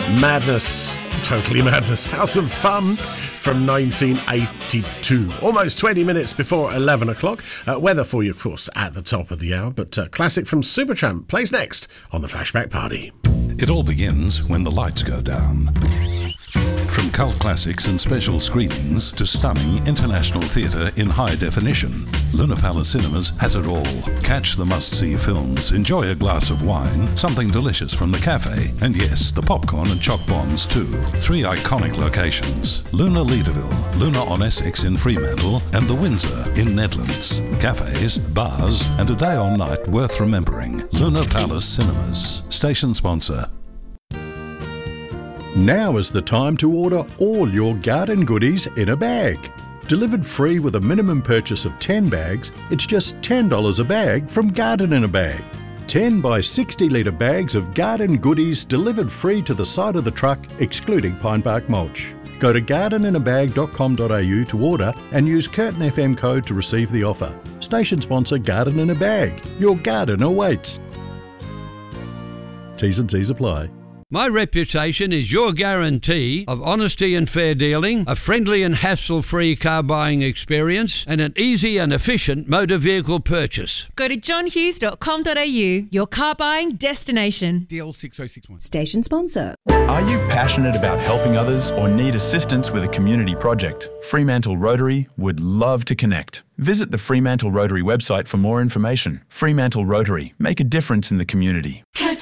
Madness, totally madness. House of Fun from 1982. Almost 20 minutes before 11 o'clock. Weather for you, of course, at the top of the hour. But classic from Supertramp plays next on the Flashback Party. It all begins when the lights go down. From cult classics and special screenings to stunning international theatre in high definition, Luna Palace Cinemas has it all. Catch the must-see films, enjoy a glass of wine, something delicious from the cafe, and yes, the popcorn and choc bombs too. 3 iconic locations: Luna Leederville, Luna on Essex in Fremantle, and the Windsor in Nedlands. Cafes, bars, and a day or night worth remembering. Luna Palace Cinemas. Station sponsor. Now is the time to order all your garden goodies in a bag. Delivered free with a minimum purchase of 10 bags, it's just $10 a bag from Garden in a Bag. 10 by 60 litre bags of garden goodies delivered free to the side of the truck, excluding pine bark mulch. Go to gardeninabag.com.au to order and use Curtin FM code to receive the offer. Station sponsor Garden in a Bag. Your garden awaits. T's and C's apply. My reputation is your guarantee of honesty and fair dealing, a friendly and hassle-free car buying experience, and an easy and efficient motor vehicle purchase. Go to johnhughes.com.au, your car buying destination. DL 6061. Station sponsor. Are you passionate about helping others or need assistance with a community project? Fremantle Rotary would love to connect. Visit the Fremantle Rotary website for more information. Fremantle Rotary. Make a difference in the community.